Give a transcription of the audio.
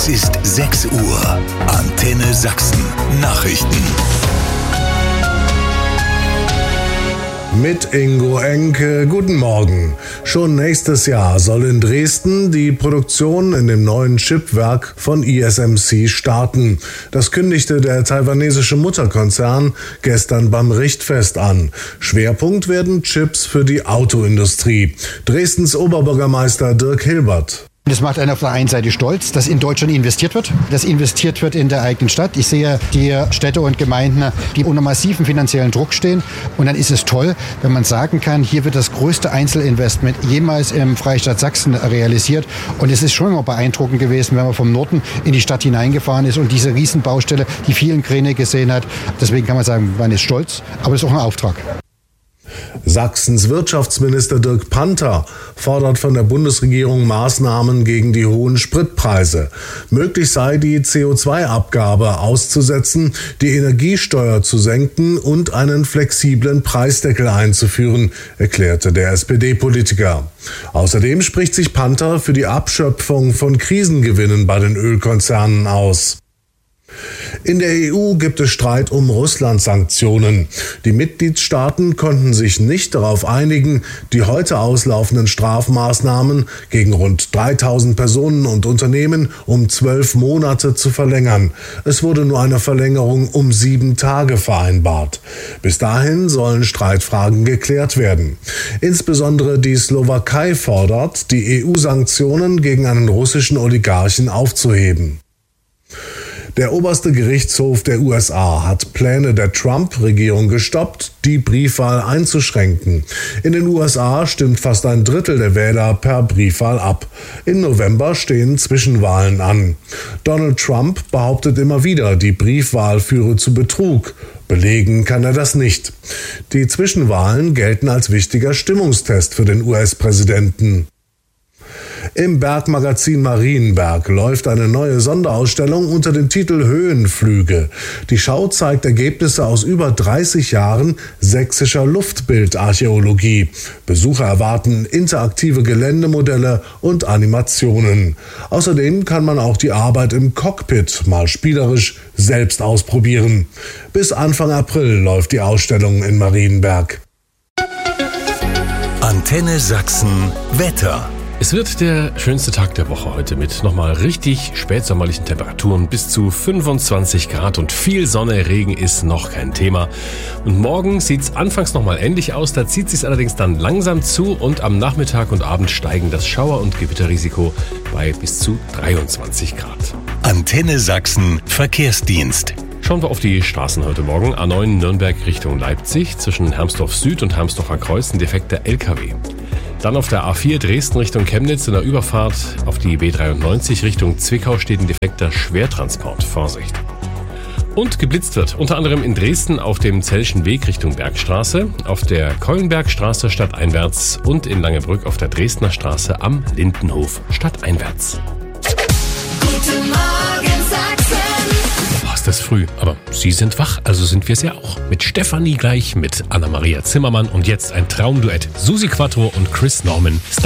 Es ist 6 Uhr. Antenne Sachsen. Nachrichten. Mit Ingo Enke, guten Morgen. Schon nächstes Jahr soll in Dresden die Produktion in dem neuen Chipwerk von ISMC starten. Das kündigte der taiwanesische Mutterkonzern gestern beim Richtfest an. Schwerpunkt werden Chips für die Autoindustrie. Dresdens Oberbürgermeister Dirk Hilbert. Das macht einen auf der einen Seite stolz, dass in Deutschland investiert wird, dass investiert wird in der eigenen Stadt. Ich sehe die Städte und Gemeinden, die unter massiven finanziellen Druck stehen. Und dann ist es toll, wenn man sagen kann, hier wird das größte Einzelinvestment jemals im Freistaat Sachsen realisiert. Und es ist schon immer beeindruckend gewesen, wenn man vom Norden in die Stadt hineingefahren ist und diese Riesenbaustelle, die vielen Kräne gesehen hat. Deswegen kann man sagen, man ist stolz, aber es ist auch ein Auftrag. Sachsens Wirtschaftsminister Dirk Panther fordert von der Bundesregierung Maßnahmen gegen die hohen Spritpreise. Möglich sei, die CO2-Abgabe auszusetzen, die Energiesteuer zu senken und einen flexiblen Preisdeckel einzuführen, erklärte der SPD-Politiker. Außerdem spricht sich Panther für die Abschöpfung von Krisengewinnen bei den Ölkonzernen aus. In der EU gibt es Streit um Russland-Sanktionen. Die Mitgliedstaaten konnten sich nicht darauf einigen, die heute auslaufenden Strafmaßnahmen gegen rund 3000 Personen und Unternehmen um 12 Monate zu verlängern. Es wurde nur eine Verlängerung um 7 Tage vereinbart. Bis dahin sollen Streitfragen geklärt werden. Insbesondere die Slowakei fordert, die EU-Sanktionen gegen einen russischen Oligarchen aufzuheben. Der oberste Gerichtshof der USA hat Pläne der Trump-Regierung gestoppt, die Briefwahl einzuschränken. In den USA stimmt fast ein Drittel der Wähler per Briefwahl ab. Im November stehen Zwischenwahlen an. Donald Trump behauptet immer wieder, die Briefwahl führe zu Betrug. Belegen kann er das nicht. Die Zwischenwahlen gelten als wichtiger Stimmungstest für den US-Präsidenten. Im Bergmagazin Marienberg läuft eine neue Sonderausstellung unter dem Titel Höhenflüge. Die Schau zeigt Ergebnisse aus über 30 Jahren sächsischer Luftbildarchäologie. Besucher erwarten interaktive Geländemodelle und Animationen. Außerdem kann man auch die Arbeit im Cockpit mal spielerisch selbst ausprobieren. Bis Anfang April läuft die Ausstellung in Marienberg. Antenne Sachsen Wetter. Es wird der schönste Tag der Woche heute mit nochmal richtig spätsommerlichen Temperaturen bis zu 25 Grad und viel Sonne. Regen ist noch kein Thema. Und morgen sieht es anfangs nochmal ähnlich aus, da zieht es sich allerdings dann langsam zu und am Nachmittag und Abend steigen das Schauer- und Gewitterrisiko bei bis zu 23 Grad. Antenne Sachsen Verkehrsdienst. Schauen wir auf die Straßen heute Morgen. A9 Nürnberg Richtung Leipzig, zwischen Hermsdorf Süd und Hermsdorfer Kreuz ein defekter LKW. Dann auf der A4 Dresden Richtung Chemnitz in der Überfahrt auf die B93 Richtung Zwickau steht ein defekter Schwertransport. Vorsicht. Und geblitzt wird unter anderem in Dresden auf dem Zellschen Weg Richtung Bergstraße, auf der Keulenbergstraße stadteinwärts und in Langebrück auf der Dresdner Straße am Lindenhof stadteinwärts. Guten Morgen Sachsen. Das ist früh, aber Sie sind wach, also sind wir es ja auch. Mit Stefanie gleich, mit Anna-Maria Zimmermann und jetzt ein Traumduett. Susi Quattro und Chris Norman.